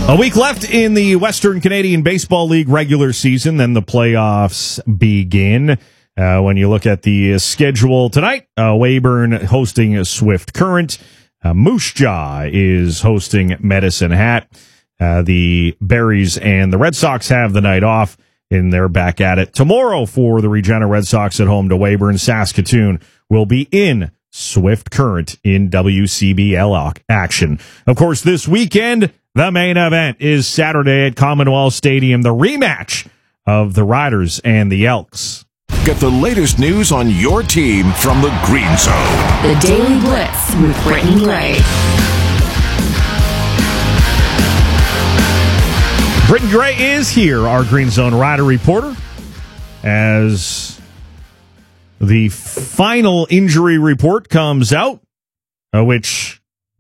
A week left in the Western Canadian Baseball League regular season, then the playoffs begin. When you look at the schedule tonight, Weyburn hosting Swift Current. Moose Jaw is hosting Medicine Hat. The Berries and the Red Sox have the night off, and they're back at it tomorrow for the Regina Red Sox at home to Weyburn. Saskatoon will be in Swift Current in WCBL action. Of course, this weekend, the main event is Saturday at Commonwealth Stadium, the rematch of the Riders and the Elks. Get the latest news on your team from the Green Zone. The Daily Blitz with Brittany Gray. Brittany Gray is here, our Green Zone Rider reporter, as the final injury report comes out, which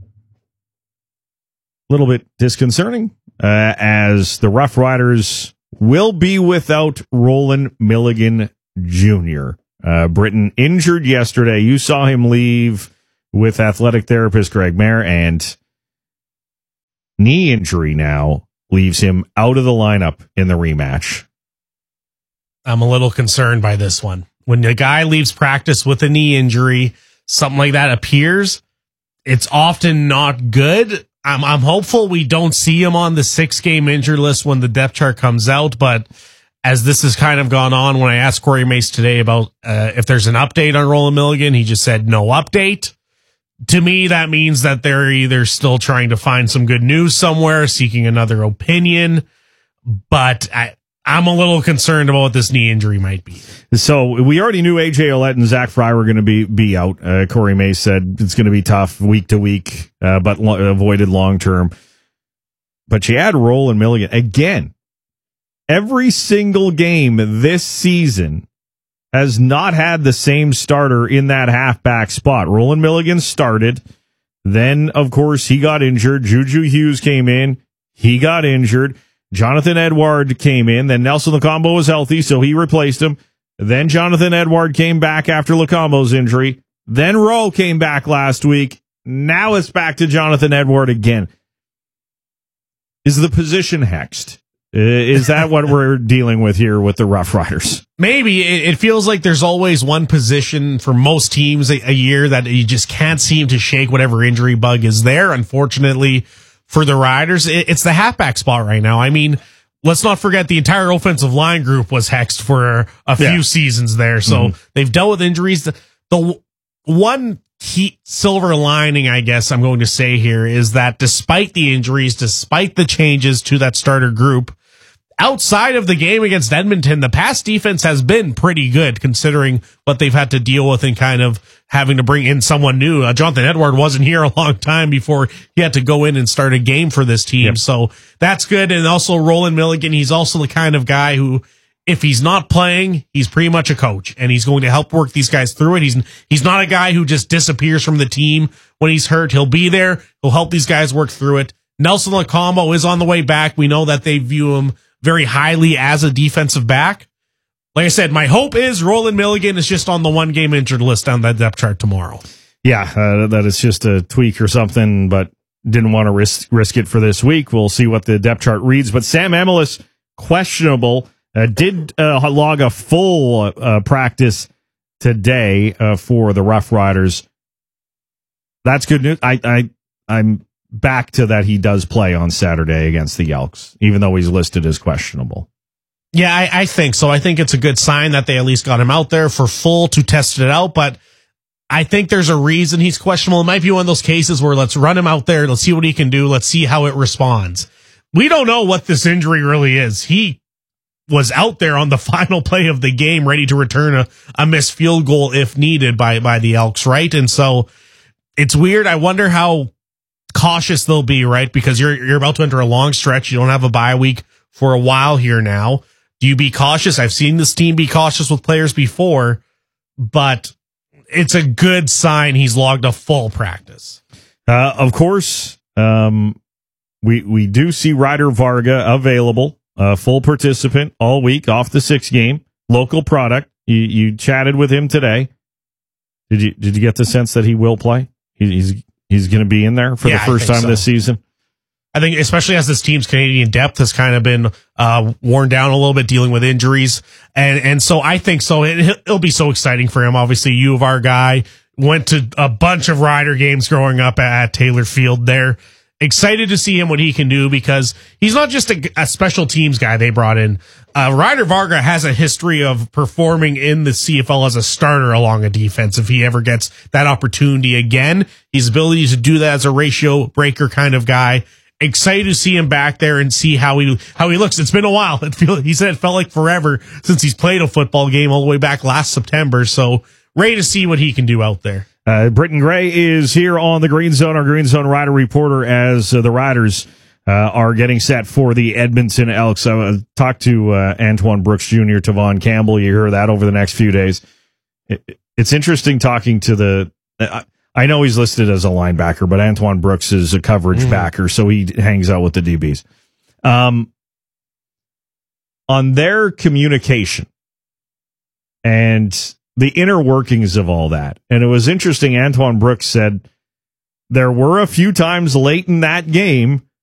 a little bit disconcerting, as the Rough Riders will be without Roland Milligan Jr. Britton injured yesterday. You saw him leave with athletic therapist Greg Mayer, and knee injury now leaves him out of the lineup in the rematch. I'm a little concerned by this one. When the guy leaves practice with a knee injury, something like that appears, it's often not good. I'm hopeful we don't see him on the 6-game injured list when the depth chart comes out, but as this has kind of gone on, when I asked Corey Mace today about if there's an update on Roland Milligan, he just said no update. To me, that means that they're either still trying to find some good news somewhere, seeking another opinion, but I'm a little concerned about what this knee injury might be. So we already knew A.J. Ouellette and Zach Fry were going to be out. Corey Mace said it's going to be tough week to week, but avoided long term. But you add Roland Milligan again. Every single game this season has not had the same starter in that halfback spot. Roland Milligan started. Then, of course, he got injured. Juju Hughes came in. He got injured. Jonathan Edward came in. Then Nelson Lacombo was healthy, so he replaced him. Then Jonathan Edward came back after Lacombo's injury. Then Rowe came back last week. Now it's back to Jonathan Edward again. Is the position hexed? Is that what we're dealing with here with the Rough Riders? Maybe. It feels like there's always one position for most teams a year that you just can't seem to shake whatever injury bug is there. Unfortunately for the Riders, it's the halfback spot right now. I mean, let's not forget the entire offensive line group was hexed for a few seasons there. So they've dealt with injuries. The one key silver lining, I guess I'm going to say here, is that despite the injuries, despite the changes to that starter group, outside of the game against Edmonton, the pass defense has been pretty good considering what they've had to deal with and kind of having to bring in someone new. Jonathan Edward wasn't here a long time before he had to go in and start a game for this team. Yep. So that's good. And also Roland Milligan, he's also the kind of guy who, if he's not playing, he's pretty much a coach, and he's going to help work these guys through it. He's not a guy who just disappears from the team when he's hurt. He'll be there. He'll help these guys work through it. Nelson Lacombo is on the way back. We know that they view him very highly as a defensive back. Like I said, my hope is Roland Milligan is just on the 1-game injured list on that depth chart tomorrow. Yeah, that is just a tweak or something, but didn't want to risk it for this week. We'll see what the depth chart reads. But Sam Emilus, questionable, did log a full practice today for the Rough Riders. That's good news. I'm back to that he does play on Saturday against the Elks, even though he's listed as questionable. Yeah, I think so. I think it's a good sign that they at least got him out there for full to test it out, but I think there's a reason he's questionable. It might be one of those cases where let's run him out there, let's see what he can do, let's see how it responds. We don't know what this injury really is. He was out there on the final play of the game, ready to return a missed field goal if needed by the Elks, right? And so it's weird. I wonder how cautious they'll be, right? Because you're about to enter a long stretch. You don't have a bye week for a while here now. Do you be cautious? I've seen this team be cautious with players before, but it's a good sign he's logged a full practice. Of course, we do see Ryder Varga available, full participant all week off the 6-game, local product. You chatted with him today. Did you get the sense that he will play? He's going to be in there for the first time this season? I think especially as this team's Canadian depth has kind of been worn down a little bit dealing with injuries. And so I think so. It'll be so exciting for him. Obviously, U of R guy, went to a bunch of Rider games growing up at Taylor Field there. Excited to see him, what he can do, because he's not just a special teams guy they brought in. Ryder Varga has a history of performing in the CFL as a starter along a defense. If he ever gets that opportunity again, his ability to do that as a ratio breaker kind of guy. Excited to see him back there and see how he looks. It's been a while. He said it felt like forever since he's played a football game all the way back last September. So ready to see what he can do out there. Britton Gray is here on the Green Zone, our Green Zone Rider reporter, as the Riders are getting set for the Edmonton Elks. I talked to Antoine Brooks Jr., Tavon Campbell. You hear that over the next few days. It's interesting talking to I know he's listed as a linebacker, but Antoine Brooks is a coverage backer, so he hangs out with the DBs. On their communication and the inner workings of all that. And it was interesting. Antoine Brooks said there were a few times late in that game